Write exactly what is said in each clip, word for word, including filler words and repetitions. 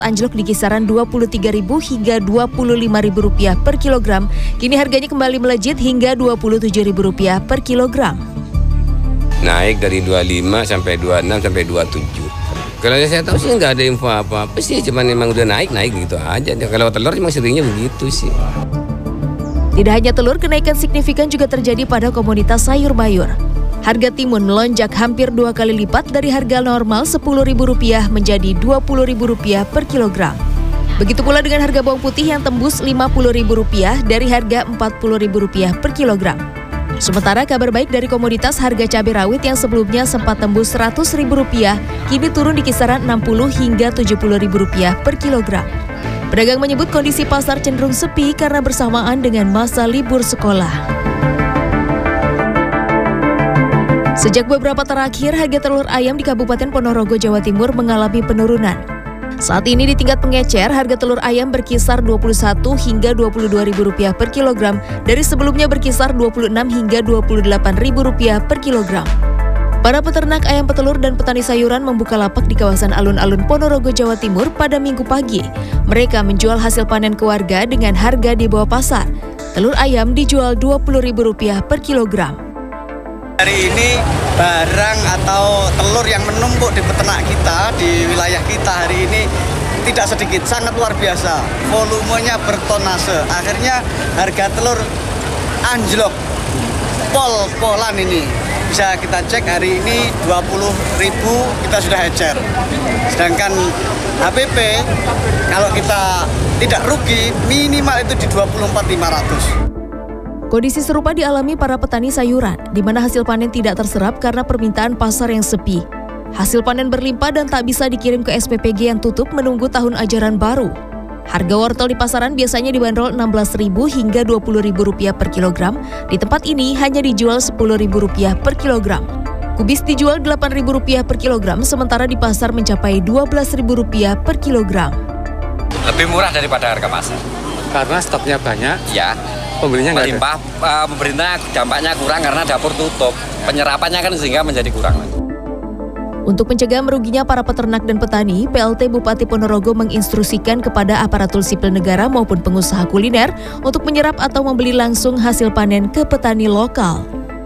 anjlok di kisaran dua puluh tiga ribu hingga dua puluh lima ribu rupiah per kilogram. Kini harganya kembali melejit hingga dua puluh tujuh ribu rupiah per kilogram. Naik dari dua puluh lima sampai dua puluh enam sampai dua puluh tujuh. Kalau saya tahu sih nggak ada info apa-apa sih, cuman memang udah naik-naik gitu aja. Kalau telur memang seringnya begitu sih. Tidak hanya telur, kenaikan signifikan juga terjadi pada komoditas sayur mayur. Harga timun melonjak hampir dua kali lipat dari harga normal sepuluh ribu rupiah menjadi dua puluh ribu rupiah per kilogram. Begitu pula dengan harga bawang putih yang tembus lima puluh ribu rupiah dari harga empat puluh ribu rupiah per kilogram. Sementara kabar baik dari komoditas, harga cabai rawit yang sebelumnya sempat tembus seratus ribu rupiah kini turun di kisaran enam puluh hingga tujuh puluh ribu rupiah per kilogram. Pedagang menyebut kondisi pasar cenderung sepi karena bersamaan dengan masa libur sekolah. Sejak beberapa terakhir, harga telur ayam di Kabupaten Ponorogo, Jawa Timur mengalami penurunan. Saat ini di tingkat pengecer, harga telur ayam berkisar dua puluh satu hingga dua puluh dua ribu rupiah per kilogram dari sebelumnya berkisar dua puluh enam hingga dua puluh delapan ribu rupiah per kilogram. Para peternak ayam petelur dan petani sayuran membuka lapak di kawasan alun-alun Ponorogo, Jawa Timur pada Minggu pagi. Mereka menjual hasil panen ke warga dengan harga di bawah pasar. Telur ayam dijual dua puluh ribu rupiah per kilogram. Hari ini barang atau telur yang menumpuk di peternak kita, di wilayah kita hari ini tidak sedikit, sangat luar biasa. Volumenya bertonase, akhirnya harga telur anjlok, pol-polan ini. Bisa kita cek hari ini dua puluh ribu kita sudah ecer. Sedangkan H P P kalau kita tidak rugi minimal itu di dua puluh empat ribu lima ratus. Kondisi serupa dialami para petani sayuran, di mana hasil panen tidak terserap karena permintaan pasar yang sepi. Hasil panen berlimpah dan tak bisa dikirim ke S P P G yang tutup menunggu tahun ajaran baru. Harga wortel di pasaran biasanya dibanderol enam belas ribu hingga dua puluh ribu rupiah per kilogram. Di tempat ini hanya dijual sepuluh ribu rupiah per kilogram. Kubis dijual delapan ribu rupiah per kilogram, sementara di pasar mencapai dua belas ribu rupiah per kilogram. Lebih murah daripada harga pasar. Karena stoknya banyak? Ya. Pembelinya nggak melimpah, uh, pemerintah dampaknya kurang karena dapur tutup. Penyerapannya kan sehingga menjadi kurang. Untuk mencegah meruginya para peternak dan petani, P L T Bupati Ponorogo menginstruksikan kepada aparatur sipil negara maupun pengusaha kuliner untuk menyerap atau membeli langsung hasil panen ke petani lokal.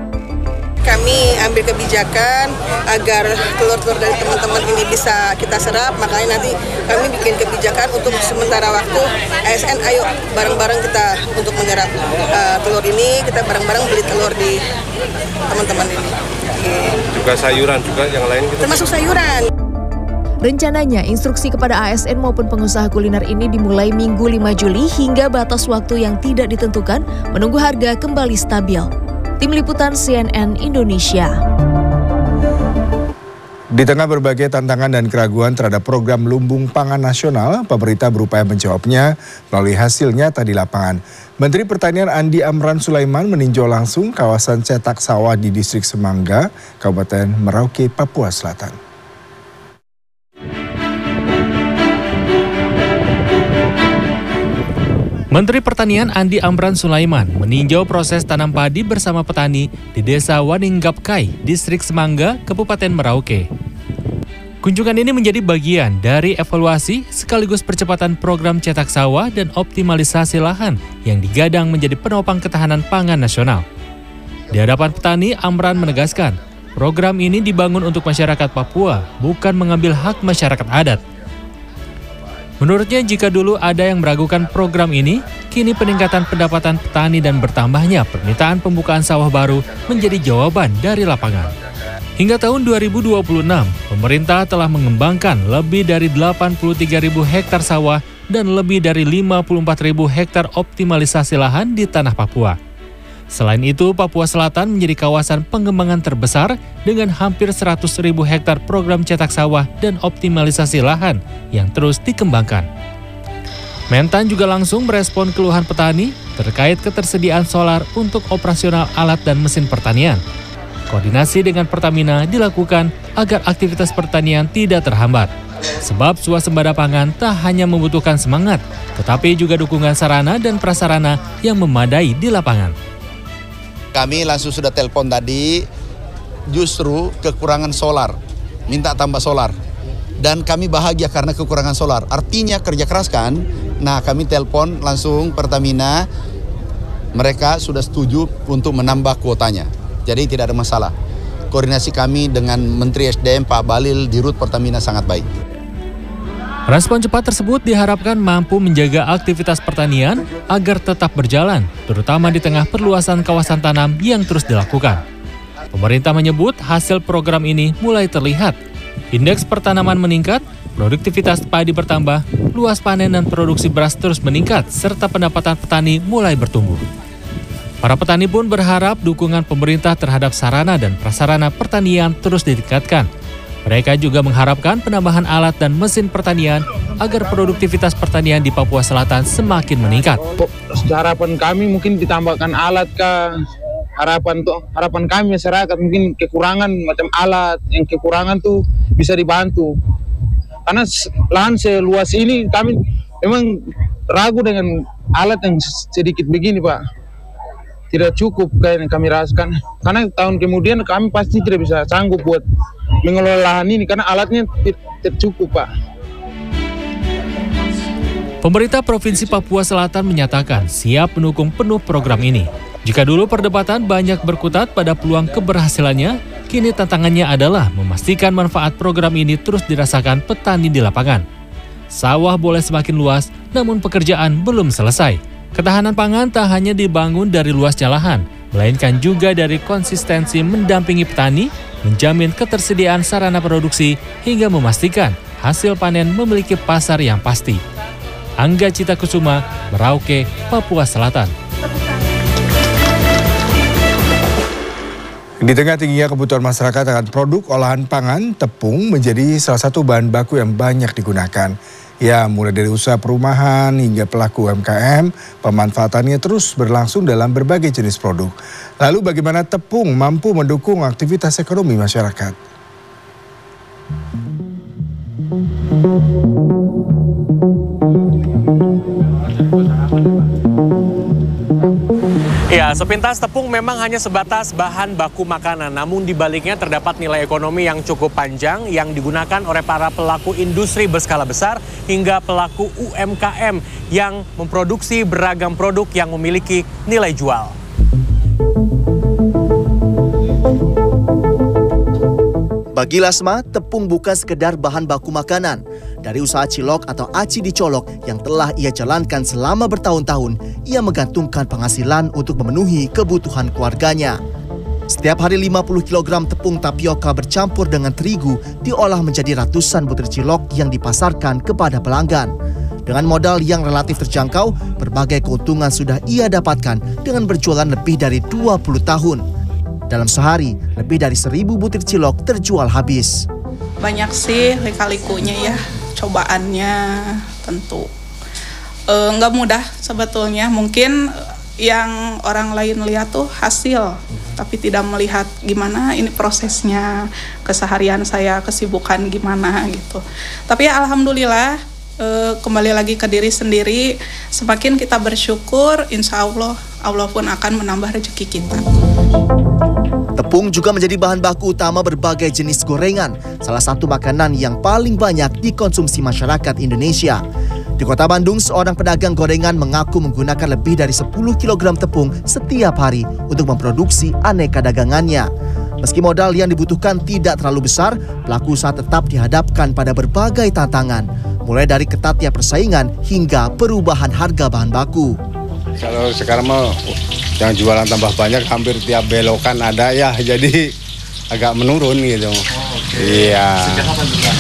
Kami ambil kebijakan agar telur-telur dari teman-teman ini bisa kita serap, makanya nanti kami bikin kebijakan untuk sementara waktu A S N ayo bareng-bareng kita untuk menyerap uh, telur ini, kita bareng-bareng beli telur di teman-teman ini. Juga sayuran juga yang lain gitu. Termasuk sayuran. Rencananya instruksi kepada A S N maupun pengusaha kuliner ini dimulai Minggu lima Juli hingga batas waktu yang tidak ditentukan, menunggu harga kembali stabil. Tim Liputan C N N Indonesia. Di tengah berbagai tantangan dan keraguan terhadap program Lumbung Pangan Nasional, pemerintah berupaya menjawabnya melalui hasil nyata di lapangan. Menteri Pertanian Andi Amran Sulaiman meninjau langsung kawasan cetak sawah di Distrik Semangga, Kabupaten Merauke, Papua Selatan. Menteri Pertanian Andi Amran Sulaiman meninjau proses tanam padi bersama petani di Desa Waninggapkai, Distrik Semangga, Kabupaten Merauke. Kunjungan ini menjadi bagian dari evaluasi sekaligus percepatan program cetak sawah dan optimalisasi lahan yang digadang menjadi penopang ketahanan pangan nasional. Di hadapan petani, Amran menegaskan, program ini dibangun untuk masyarakat Papua, bukan mengambil hak masyarakat adat. Menurutnya, jika dulu ada yang meragukan program ini, kini peningkatan pendapatan petani dan bertambahnya permintaan pembukaan sawah baru menjadi jawaban dari lapangan. Hingga tahun dua ribu dua puluh enam, pemerintah telah mengembangkan lebih dari delapan puluh tiga ribu hektar sawah dan lebih dari lima puluh empat ribu hektar optimalisasi lahan di tanah Papua. Selain itu, Papua Selatan menjadi kawasan pengembangan terbesar dengan hampir seratus ribu hektar program cetak sawah dan optimalisasi lahan yang terus dikembangkan. Mentan juga langsung merespon keluhan petani terkait ketersediaan solar untuk operasional alat dan mesin pertanian. Koordinasi dengan Pertamina dilakukan agar aktivitas pertanian tidak terhambat. Sebab swasembada pangan tak hanya membutuhkan semangat, tetapi juga dukungan sarana dan prasarana yang memadai di lapangan. Kami langsung sudah telepon tadi, justru kekurangan solar, minta tambah solar. dan kami bahagia karena kekurangan solar. Artinya kerja keras kan. Nah, kami telepon langsung Pertamina, mereka sudah setuju untuk menambah kuotanya. Jadi tidak ada masalah. Koordinasi kami dengan Menteri S D M Pak Balil di Rut Pertamina sangat baik. Respon cepat tersebut diharapkan mampu menjaga aktivitas pertanian agar tetap berjalan, terutama di tengah perluasan kawasan tanam yang terus dilakukan. Pemerintah menyebut hasil program ini mulai terlihat. Indeks pertanaman meningkat, produktivitas padi bertambah, luas panen dan produksi beras terus meningkat, serta pendapatan petani mulai bertumbuh. Para petani pun berharap dukungan pemerintah terhadap sarana dan prasarana pertanian terus ditingkatkan. Mereka juga mengharapkan penambahan alat dan mesin pertanian agar produktivitas pertanian di Papua Selatan semakin meningkat. Harapan kami mungkin ditambahkan alat kah? Harapan tuh harapan kami masyarakat mungkin kekurangan macam alat, yang kekurangan tuh bisa dibantu. Karena lahan seluas ini kami memang ragu dengan alat yang sedikit begini, Pak. Tidak cukup kayak yang kami rasakan. Karena tahun kemudian kami pasti tidak bisa sanggup buat mengelola lahan ini karena alatnya tidak cukup, Pak. Pemerintah Provinsi Papua Selatan menyatakan siap mendukung penuh program ini. Jika dulu perdebatan banyak berkutat pada peluang keberhasilannya, kini tantangannya adalah memastikan manfaat program ini terus dirasakan petani di lapangan. Sawah boleh semakin luas, namun pekerjaan belum selesai. Ketahanan pangan tak hanya dibangun dari luasnya lahan, melainkan juga dari konsistensi mendampingi petani, menjamin ketersediaan sarana produksi, hingga memastikan hasil panen memiliki pasar yang pasti. Angga Cita Kusuma, Merauke, Papua Selatan. Di tengah tingginya kebutuhan masyarakat akan produk olahan pangan, tepung menjadi salah satu bahan baku yang banyak digunakan. Ya, mulai dari usaha perumahan hingga pelaku U M K M, pemanfaatannya terus berlangsung dalam berbagai jenis produk. Lalu bagaimana tepung mampu mendukung aktivitas ekonomi masyarakat? Ya, sepintas tepung memang hanya sebatas bahan baku makanan, namun di baliknya terdapat nilai ekonomi yang cukup panjang yang digunakan oleh para pelaku industri berskala besar hingga pelaku U M K M yang memproduksi beragam produk yang memiliki nilai jual. Bagi Lasma, tepung bukan sekedar bahan baku makanan. Dari usaha cilok atau aci dicolok yang telah ia jalankan selama bertahun-tahun, ia menggantungkan penghasilan untuk memenuhi kebutuhan keluarganya. Setiap hari lima puluh kilogram tepung tapioka bercampur dengan terigu diolah menjadi ratusan butir cilok yang dipasarkan kepada pelanggan. Dengan modal yang relatif terjangkau, berbagai keuntungan sudah ia dapatkan dengan berjualan lebih dari dua puluh tahun. Dalam sehari, lebih dari seribu butir cilok terjual habis. Banyak sih lika-likunya ya, cobaannya tentu. E, nggak mudah sebetulnya, mungkin yang orang lain lihat tuh hasil, tapi tidak melihat gimana ini prosesnya, keseharian saya, kesibukan gimana gitu. Tapi ya alhamdulillah, e, kembali lagi ke diri sendiri, semakin kita bersyukur, insya Allah, Allah pun akan menambah rezeki kita. Tepung juga menjadi bahan baku utama berbagai jenis gorengan, salah satu makanan yang paling banyak dikonsumsi masyarakat Indonesia. Di Kota Bandung, seorang pedagang gorengan mengaku menggunakan lebih dari sepuluh kilogram tepung setiap hari untuk memproduksi aneka dagangannya. Meski modal yang dibutuhkan tidak terlalu besar, pelaku usaha tetap dihadapkan pada berbagai tantangan, mulai dari ketatnya persaingan hingga perubahan harga bahan baku. Kalau sekarang mau yang jualan tambah banyak, hampir tiap belokan ada ya, jadi agak menurun gitu. Oh, okay. Iya. Sejak kapan juga?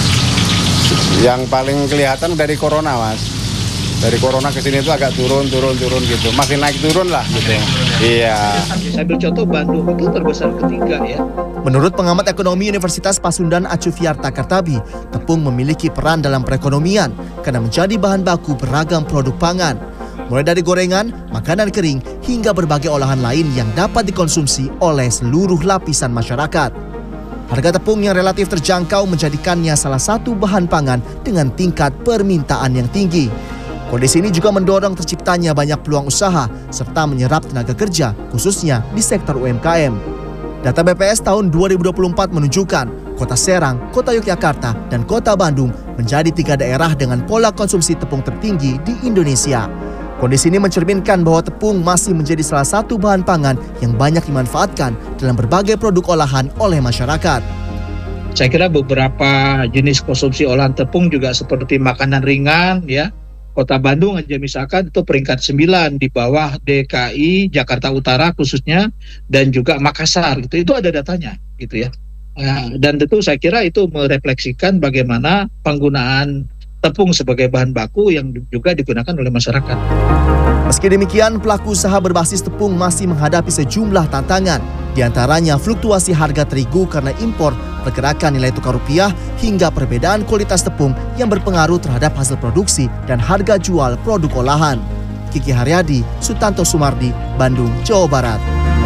Yang paling kelihatan dari corona, Mas. Dari corona ke sini itu agak turun, turun, turun gitu. Makin naik turun lah gitu. Iya. Saya ambil contoh Bandung itu terbesar ketiga ya. Menurut pengamat ekonomi Universitas Pasundan Acuviarta Kartabi, tepung memiliki peran dalam perekonomian karena menjadi bahan baku beragam produk pangan. Mulai dari gorengan, makanan kering, hingga berbagai olahan lain yang dapat dikonsumsi oleh seluruh lapisan masyarakat. Harga tepung yang relatif terjangkau menjadikannya salah satu bahan pangan dengan tingkat permintaan yang tinggi. Kondisi ini juga mendorong terciptanya banyak peluang usaha serta menyerap tenaga kerja, khususnya di sektor U M K M. Data B P S tahun dua ribu dua puluh empat menunjukkan Kota Serang, Kota Yogyakarta, dan Kota Bandung menjadi tiga daerah dengan pola konsumsi tepung tertinggi di Indonesia. Kondisi ini mencerminkan bahwa tepung masih menjadi salah satu bahan pangan yang banyak dimanfaatkan dalam berbagai produk olahan oleh masyarakat. Saya kira beberapa jenis konsumsi olahan tepung juga seperti makanan ringan, ya. Kota Bandung aja misalkan itu peringkat sembilan di bawah D K I, Jakarta Utara khususnya, dan juga Makassar. Gitu. Itu ada datanya, gitu ya. Dan tentu saya kira itu merefleksikan bagaimana penggunaan tepung sebagai bahan baku yang juga digunakan oleh masyarakat. Meski demikian, pelaku usaha berbasis tepung masih menghadapi sejumlah tantangan. Di antaranya fluktuasi harga terigu karena impor, pergerakan nilai tukar rupiah, hingga perbedaan kualitas tepung yang berpengaruh terhadap hasil produksi dan harga jual produk olahan. Kiki Haryadi, Sutanto Sumardi, Bandung, Jawa Barat.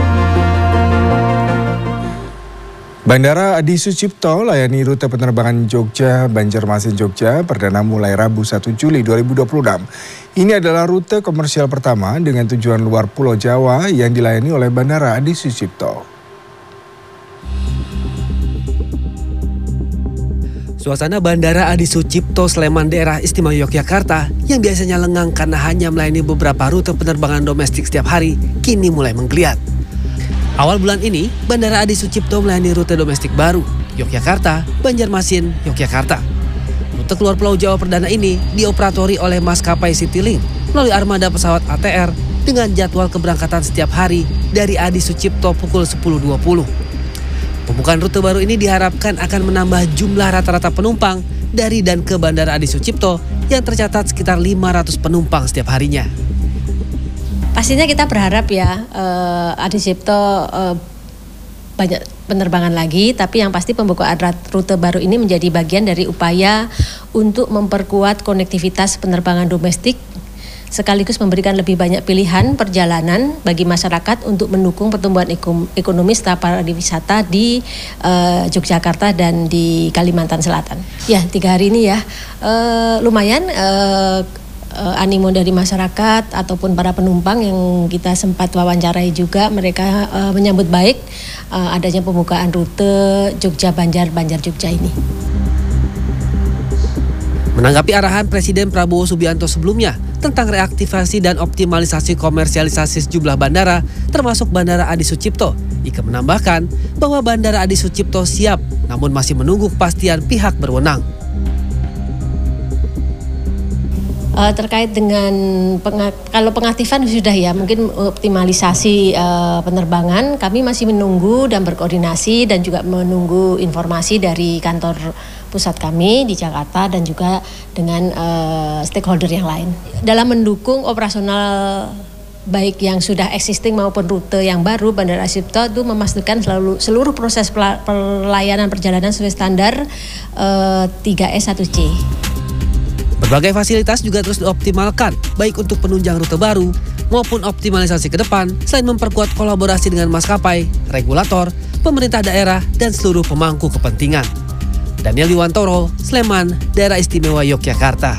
Bandara Adi Sucipto layani rute penerbangan Jogja, Banjarmasin, Jogja perdana mulai Rabu satu Juli dua ribu dua puluh enam. Ini adalah rute komersial pertama dengan tujuan luar Pulau Jawa yang dilayani oleh Bandara Adi Sucipto. Suasana Bandara Adi Sucipto Sleman daerah istimewa Yogyakarta yang biasanya lengang karena hanya melayani beberapa rute penerbangan domestik setiap hari, kini mulai menggeliat. Awal bulan ini, Bandara Adi Sucipto melayani rute domestik baru, Yogyakarta, Banjarmasin, Yogyakarta. Rute keluar Pulau Jawa perdana ini dioperatori oleh maskapai Citylink melalui armada pesawat A T R dengan jadwal keberangkatan setiap hari dari Adi Sucipto pukul sepuluh dua puluh. Pembukaan rute baru ini diharapkan akan menambah jumlah rata-rata penumpang dari dan ke Bandara Adi Sucipto yang tercatat sekitar lima ratus penumpang setiap harinya. Pastinya kita berharap ya uh, Adi Sucipto uh, banyak penerbangan lagi, tapi yang pasti pembukaan rute baru ini menjadi bagian dari upaya untuk memperkuat konektivitas penerbangan domestik sekaligus memberikan lebih banyak pilihan perjalanan bagi masyarakat untuk mendukung pertumbuhan ekonomi serta pariwisata di uh, Yogyakarta dan di Kalimantan Selatan. Ya, tiga hari ini ya uh, lumayan uh, uh, animo dari masyarakat ataupun para penumpang yang kita sempat wawancarai juga, mereka uh, menyambut baik uh, adanya pembukaan rute Jogja Banjar Banjar Jogja ini. Menanggapi arahan Presiden Prabowo Subianto sebelumnya tentang reaktivasi dan optimalisasi komersialisasi sejumlah bandara, termasuk Bandara Adi Sucipto, Ika menambahkan bahwa Bandara Adi Sucipto siap, namun masih menunggu kepastian pihak berwenang. Uh, terkait dengan pengat, kalau pengaktifan sudah ya, mungkin optimalisasi uh, penerbangan kami masih menunggu dan berkoordinasi dan juga menunggu informasi dari kantor pusat kami di Jakarta dan juga dengan uh, stakeholder yang lain dalam mendukung operasional baik yang sudah existing maupun rute yang baru. Bandara Adi Sucipto itu memastikan selalu seluruh proses pelayanan perjalanan sesuai standar uh, tiga S satu C. Berbagai fasilitas juga terus dioptimalkan, baik untuk penunjang rute baru maupun optimalisasi ke depan, selain memperkuat kolaborasi dengan maskapai, regulator, pemerintah daerah, dan seluruh pemangku kepentingan. Daniel Yuwantoro, Sleman, Daerah Istimewa Yogyakarta.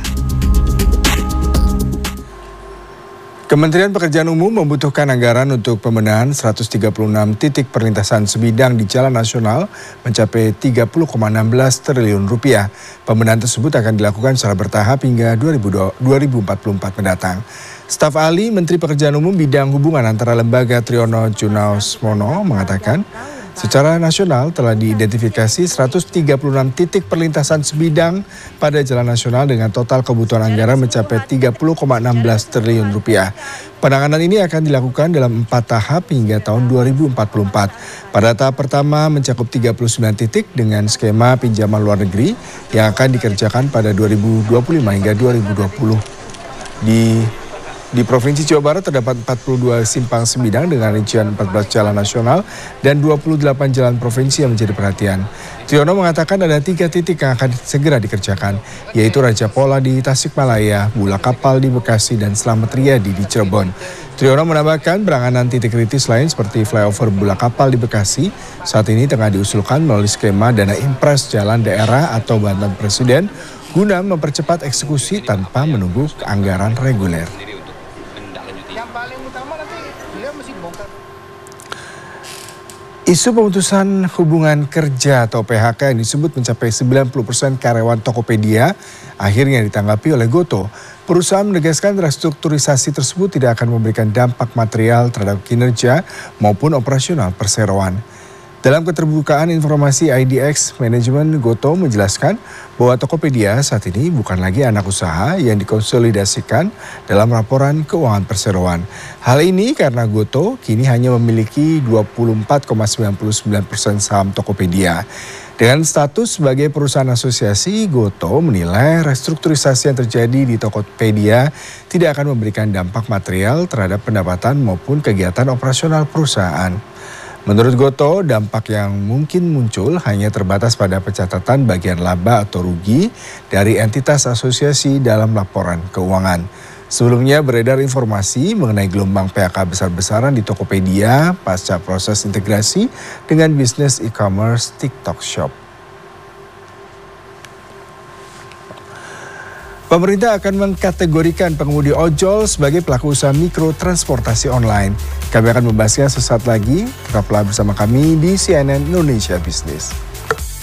Kementerian Pekerjaan Umum membutuhkan anggaran untuk pembenahan seratus tiga puluh enam titik perlintasan sebidang di jalan nasional mencapai tiga puluh koma satu enam triliun rupiah. Pembenahan tersebut akan dilakukan secara bertahap hingga dua ribu empat puluh empat mendatang. Staf ahli Menteri Pekerjaan Umum bidang hubungan antara lembaga Triyono Junausmono mengatakan, secara nasional telah diidentifikasi seratus tiga puluh enam titik perlintasan sebidang pada jalan nasional dengan total kebutuhan anggaran mencapai tiga puluh koma satu enam triliun rupiah. Penanganan ini akan dilakukan dalam empat tahap hingga tahun dua ribu empat puluh empat. Pada tahap pertama mencakup tiga puluh sembilan titik dengan skema pinjaman luar negeri yang akan dikerjakan pada dua ribu dua puluh lima hingga dua ribu dua puluh. Di Di Provinsi Jawa Barat terdapat empat puluh dua simpang sebidang dengan rincian empat belas jalan nasional dan dua puluh delapan jalan provinsi yang menjadi perhatian. Triyono mengatakan ada tiga titik yang akan segera dikerjakan, yaitu Raja Pola di Tasikmalaya, Bulak Kapal di Bekasi, dan Slamet Riyadi di Cirebon. Triyono menambahkan penanganan titik kritis lain seperti flyover Bulak Kapal di Bekasi saat ini tengah diusulkan melalui skema dana impres jalan daerah atau bantuan presiden guna mempercepat eksekusi tanpa menunggu anggaran reguler. Isu pemutusan hubungan kerja atau P H K yang disebut mencapai sembilan puluh persen karyawan Tokopedia akhirnya ditanggapi oleh Gotoh. Perusahaan menegaskan restrukturisasi tersebut tidak akan memberikan dampak material terhadap kinerja maupun operasional perseroan. Dalam keterbukaan informasi I D X, manajemen Gotoh menjelaskan bahwa Tokopedia saat ini bukan lagi anak usaha yang dikonsolidasikan dalam laporan keuangan perseroan. Hal ini karena Gotoh kini hanya memiliki dua puluh empat koma sembilan sembilan persen saham Tokopedia. Dengan status sebagai perusahaan asosiasi, Gotoh menilai restrukturisasi yang terjadi di Tokopedia tidak akan memberikan dampak material terhadap pendapatan maupun kegiatan operasional perusahaan. Menurut Gotoh, dampak yang mungkin muncul hanya terbatas pada pencatatan bagian laba atau rugi dari entitas asosiasi dalam laporan keuangan. Sebelumnya beredar informasi mengenai gelombang P H K besar-besaran di Tokopedia pasca proses integrasi dengan bisnis e-commerce TikTok Shop. Pemerintah akan mengkategorikan pengemudi ojol sebagai pelaku usaha mikro transportasi online. Kami akan membahasnya sesaat lagi. Tetaplah bersama kami di C N N Indonesia Business.